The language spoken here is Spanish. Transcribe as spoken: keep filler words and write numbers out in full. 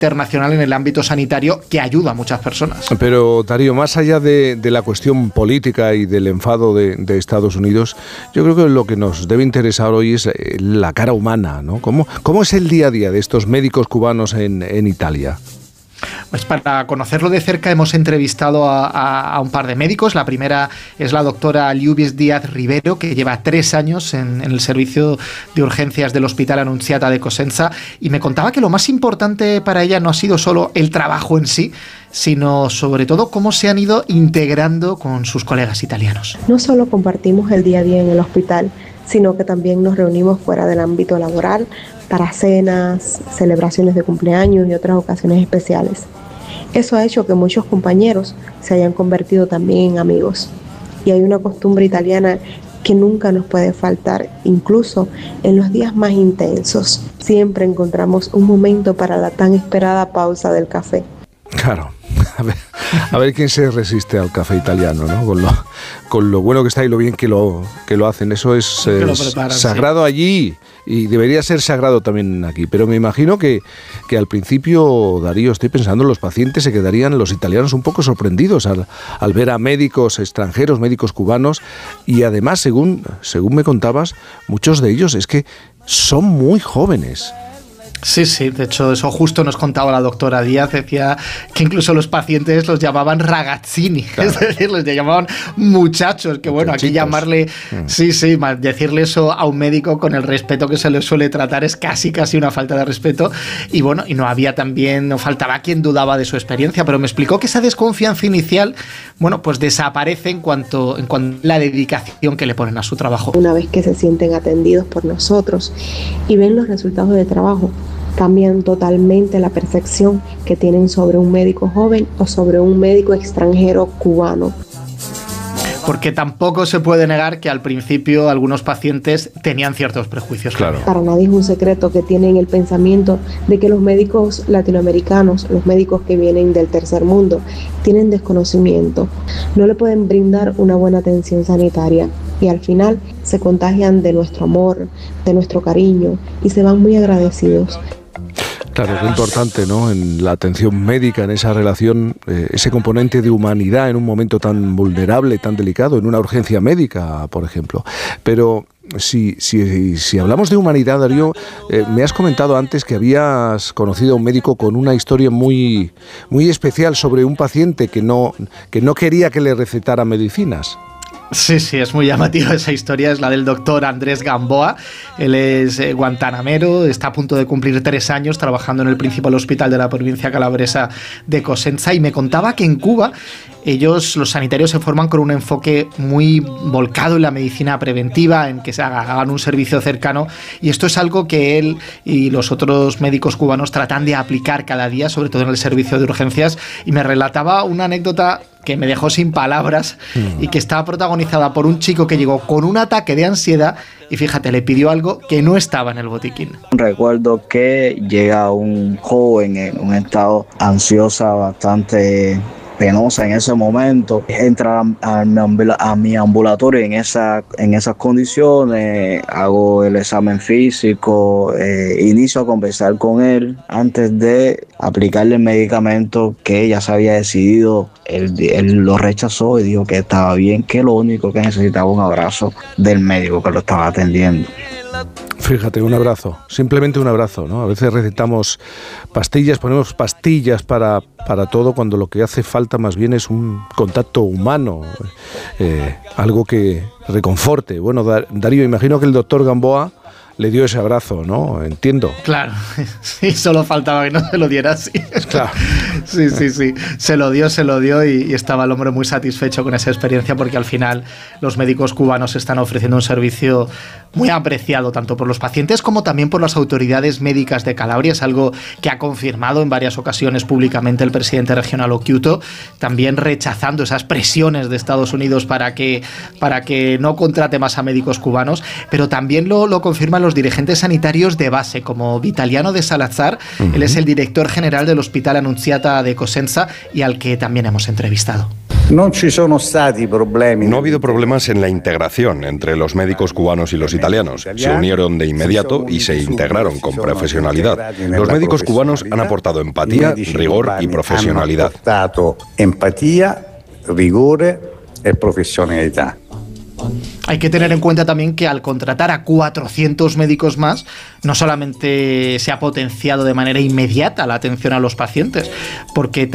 internacional en el ámbito sanitario que ayuda a muchas personas. Pero, Darío, más allá de, de la cuestión política y del enfado de, de Estados Unidos, yo creo que lo que nos debe interesar hoy es la cara humana, ¿no? ¿Cómo, cómo es el día a día de estos médicos cubanos en, en Italia? Pues para conocerlo de cerca hemos entrevistado a, a, a un par de médicos. La primera es la doctora Lluvis Díaz Rivero, que lleva tres años en, en el servicio de urgencias del Hospital Annunziata de Cosenza, y me contaba que lo más importante para ella no ha sido solo el trabajo en sí, sino sobre todo cómo se han ido integrando con sus colegas italianos. No solo compartimos el día a día en el hospital, sino que también nos reunimos fuera del ámbito laboral para cenas, celebraciones de cumpleaños y otras ocasiones especiales. Eso ha hecho que muchos compañeros se hayan convertido también en amigos. Y hay una costumbre italiana que nunca nos puede faltar, incluso en los días más intensos. Siempre encontramos un momento para la tan esperada pausa del café. Claro. A ver, a ver quién se resiste al café italiano, ¿no? Con lo, con lo bueno que está y lo bien que lo, que lo hacen. Eso es eh, lo preparan, sagrado, sí, allí, y debería ser sagrado también aquí. Pero me imagino que, que al principio, Darío, estoy pensando, los pacientes se quedarían, los italianos, un poco sorprendidos al, al ver a médicos extranjeros, médicos cubanos, y además, según, según me contabas, muchos de ellos es que son muy jóvenes. Sí, sí, de hecho eso justo nos contaba la doctora Díaz, decía que incluso los pacientes los llamaban ragazzini, claro. Es decir, los llamaban muchachos, que bueno, aquí llamarle, mm. sí, sí, decirle eso a un médico con el respeto que se le suele tratar es casi, casi una falta de respeto, y bueno, y no había también, no faltaba quien dudaba de su experiencia, pero me explicó que esa desconfianza inicial, bueno, pues desaparece en cuanto, en cuanto a la dedicación que le ponen a su trabajo. Una vez que se sienten atendidos por nosotros y ven los resultados de trabajo, cambian totalmente la percepción que tienen sobre un médico joven o sobre un médico extranjero cubano. Porque tampoco se puede negar que al principio algunos pacientes tenían ciertos prejuicios. Claro. Para nadie es un secreto que tienen el pensamiento de que los médicos latinoamericanos, los médicos que vienen del tercer mundo, tienen desconocimiento. No le pueden brindar una buena atención sanitaria y al final se contagian de nuestro amor, de nuestro cariño y se van muy agradecidos. Claro, qué importante, ¿no? En la atención médica, en esa relación, eh, ese componente de humanidad en un momento tan vulnerable, tan delicado, en una urgencia médica, por ejemplo. Pero si, si, si hablamos de humanidad, Darío, eh, me has comentado antes que habías conocido a un médico con una historia muy, muy especial sobre un paciente que no, que no quería que le recetara medicinas. Sí, sí, es muy llamativa esa historia, es la del doctor Andrés Gamboa. Él es eh, guantanamero, está a punto de cumplir tres años trabajando en el principal hospital de la provincia calabresa de Cosenza, y me contaba que en Cuba ellos, los sanitarios, se forman con un enfoque muy volcado en la medicina preventiva, en que se hagan un servicio cercano, y esto es algo que él y los otros médicos cubanos tratan de aplicar cada día, sobre todo en el servicio de urgencias, y me relataba una anécdota que me dejó sin palabras y que estaba protagonizada por un chico que llegó con un ataque de ansiedad y fíjate, le pidió algo que no estaba en el botiquín. Recuerdo que llega un joven en un estado ansiosa bastante penosa en ese momento, entra a, a, a mi ambulatorio en, esa, en esas condiciones, hago el examen físico, eh, inicio a conversar con él antes de aplicarle el medicamento que ya se había decidido. Él, él lo rechazó y dijo que estaba bien, que lo único que necesitaba un abrazo del médico que lo estaba atendiendo. Fíjate, un abrazo, simplemente un abrazo, ¿no? A veces recetamos pastillas, ponemos pastillas para, para todo, cuando lo que hace falta más bien es un contacto humano, eh, algo que reconforte. Bueno, Darío, imagino que el doctor Gamboa le dio ese abrazo, ¿no? Entiendo. Claro, sí, solo faltaba que no se lo diera así. Claro. Sí, sí, sí, se lo dio, se lo dio y, y estaba el hombre muy satisfecho con esa experiencia, porque al final los médicos cubanos están ofreciendo un servicio muy apreciado tanto por los pacientes como también por las autoridades médicas de Calabria. Es algo que ha confirmado en varias ocasiones públicamente el presidente regional Occhiuto, también rechazando esas presiones de Estados Unidos para que, para que no contrate más a médicos cubanos, pero también lo, lo confirman los dirigentes sanitarios de base, como Vitaliano de Salazar. Uh-huh. Él es el director general del Hospital Annunziata de Cosenza y al que también hemos entrevistado. No ha habido problemas en la integración entre los médicos cubanos y los italianos. Se unieron de inmediato y se integraron con profesionalidad. Los médicos cubanos han aportado empatía, rigor y profesionalidad. Empatía, rigor y profesionalidad. Hay que tener en cuenta también que al contratar a cuatrocientos médicos más, no solamente se ha potenciado de manera inmediata la atención a los pacientes, porque